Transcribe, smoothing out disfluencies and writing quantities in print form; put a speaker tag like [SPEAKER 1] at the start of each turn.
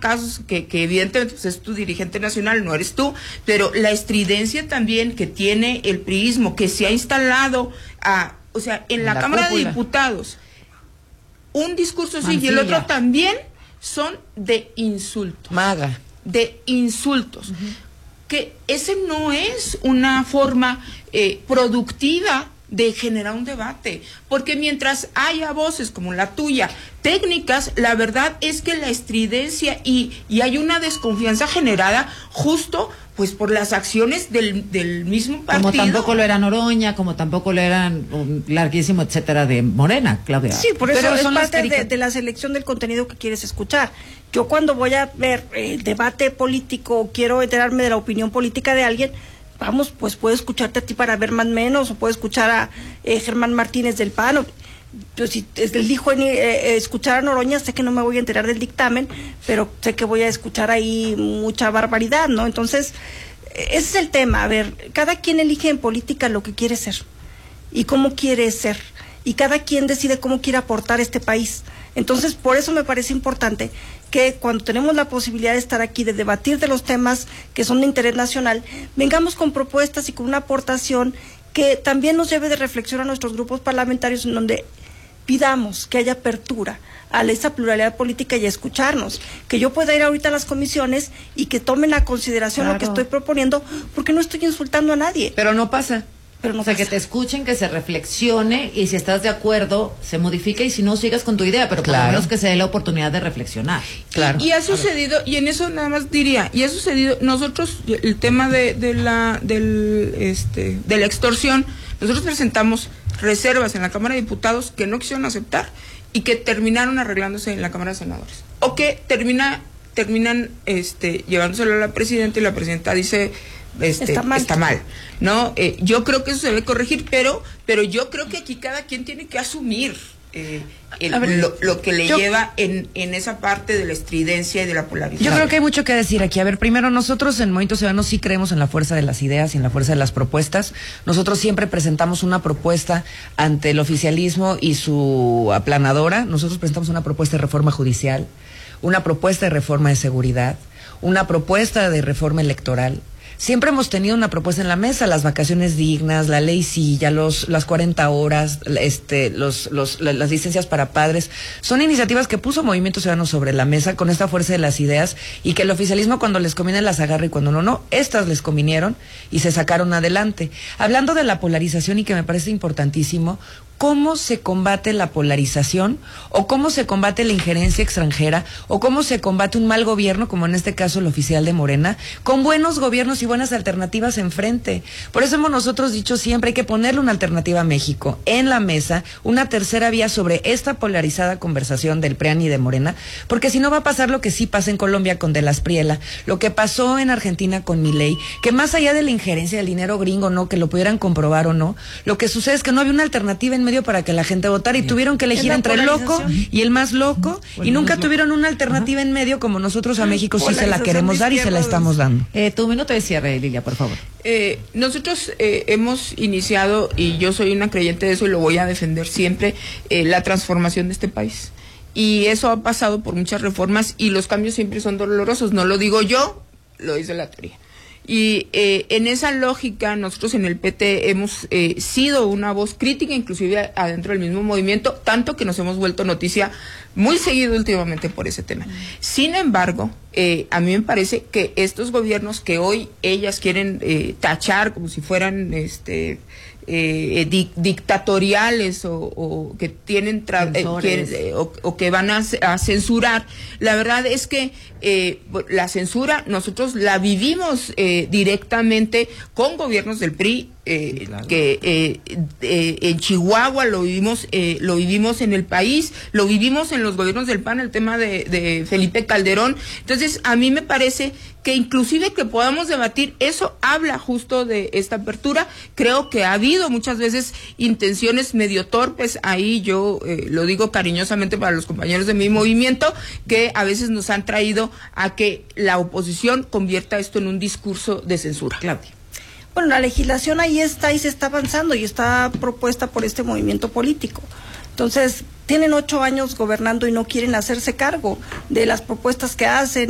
[SPEAKER 1] casos que evidentemente pues, es tu dirigente nacional, no eres tú, pero la estridencia también que tiene el priismo, que se ha instalado o sea, en la Cámara de Diputados, un discurso sí y el otro también son de insultos.
[SPEAKER 2] Maga.
[SPEAKER 1] De insultos. Que ese no es una forma productiva de generar un debate, porque mientras haya voces como la tuya, técnicas, la verdad es que la estridencia y hay una desconfianza generada justo pues por las acciones del mismo partido.
[SPEAKER 2] Como tampoco lo era Noroña, como tampoco lo eran un larguísimo etcétera de Morena, Claudia.
[SPEAKER 3] Sí, por eso es parte de la selección del contenido que quieres escuchar. Yo cuando voy a ver el debate político, quiero enterarme de la opinión política de alguien, vamos, pues puedo escucharte a ti para ver más o menos, o puedo escuchar a Germán Martínez del PAN, yo si elijo escuchar a Noroña, sé que no me voy a enterar del dictamen, pero sé que voy a escuchar ahí mucha barbaridad, ¿no? Entonces, ese es el tema, a ver, cada quien elige en política lo que quiere ser, y cómo quiere ser, y cada quien decide cómo quiere aportar a este país. Entonces, por eso me parece importante que cuando tenemos la posibilidad de estar aquí, de debatir de los temas que son de interés nacional, vengamos con propuestas y con una aportación que también nos lleve de reflexión a nuestros grupos parlamentarios, en donde pidamos que haya apertura a esa pluralidad política y a escucharnos, que yo pueda ir ahorita a las comisiones y que tomen a consideración lo que estoy proponiendo, porque no estoy insultando a nadie.
[SPEAKER 2] Pero no pasa.
[SPEAKER 3] Pero no
[SPEAKER 2] o sea,
[SPEAKER 3] pasa.
[SPEAKER 2] que te escuchen, que se reflexione, y si estás de acuerdo, se modifica, y si no, sigas con tu idea, pero por lo menos que se dé la oportunidad de reflexionar.
[SPEAKER 1] Claro. Y ha sucedido, y en eso nada más diría, y ha sucedido, nosotros, el tema de la extorsión, nosotros presentamos reservas en la Cámara de Diputados que no quisieron aceptar y que terminaron arreglándose en la Cámara de Senadores. O que terminan llevándoselo a la presidenta, y la presidenta dice está mal, ¿no? Yo creo que eso se debe corregir, pero yo creo que aquí cada quien tiene que asumir lo que le lleva en esa parte de la estridencia y de la polarización.
[SPEAKER 4] Yo creo que hay mucho que decir aquí. A ver, primero, nosotros en Movimiento Ciudadano sí creemos en la fuerza de las ideas y en la fuerza de las propuestas. Nosotros siempre presentamos una propuesta ante el oficialismo y su aplanadora. Nosotros presentamos una propuesta de reforma judicial, una propuesta de reforma de seguridad, una propuesta de reforma electoral. Siempre hemos tenido una propuesta en la mesa: las vacaciones dignas, la ley silla, las 40 horas, las licencias para padres. Son iniciativas que puso Movimiento Ciudadano sobre la mesa con esta fuerza de las ideas, y que el oficialismo cuando les conviene las agarra y cuando no, estas les convinieron y se sacaron adelante. Hablando de la polarización, y que me parece importantísimo, ¿cómo se combate la polarización? ¿O cómo se combate la injerencia extranjera? ¿O cómo se combate un mal gobierno, como en este caso el oficial de Morena, con buenos gobiernos y buenas alternativas enfrente? Por eso hemos nosotros dicho siempre, hay que ponerle una alternativa a México en la mesa, una tercera vía sobre esta polarizada conversación del PRIAN y de Morena, porque si no va a pasar lo que sí pasa en Colombia con De Las Priela, lo que pasó en Argentina con Milei, que más allá de la injerencia del dinero gringo, no, que lo pudieran comprobar o no, lo que sucede es que no había una alternativa en medio para que la gente votara, y tuvieron que elegir entre el loco y el más loco, y nunca tuvieron una alternativa en medio, como nosotros a México sí se la queremos dar y se la estamos dando.
[SPEAKER 2] Tu minuto de cierre, Lilia, por favor.
[SPEAKER 1] Nosotros hemos iniciado, y yo soy una creyente de eso y lo voy a defender siempre, la transformación de este país. Y eso ha pasado por muchas reformas, y los cambios siempre son dolorosos. No lo digo yo, lo dice la teoría. Y en esa lógica, nosotros en el PT hemos sido una voz crítica, inclusive adentro del mismo movimiento, tanto que nos hemos vuelto noticia muy seguido últimamente por ese tema. Sin embargo, a mí me parece que estos gobiernos que hoy ellas quieren tachar como si fueran dictatoriales o que tienen o que van a censurar, la verdad es que la censura nosotros la vivimos directamente con gobiernos del PRI, claro. Que en Chihuahua lo vivimos en el país, lo vivimos en los gobiernos del PAN, el tema de Felipe Calderón. Entonces a mí me parece que inclusive que podamos debatir eso habla justo de esta apertura. Creo que ha habido muchas veces intenciones medio torpes ahí, yo lo digo cariñosamente para los compañeros de mi movimiento, que a veces nos han traído a que la oposición convierta esto en un discurso de censura.
[SPEAKER 2] Claudia.
[SPEAKER 3] Bueno, la legislación ahí está y se está avanzando y está propuesta por este movimiento político. Entonces, tienen 8 años gobernando y no quieren hacerse cargo de las propuestas que hacen.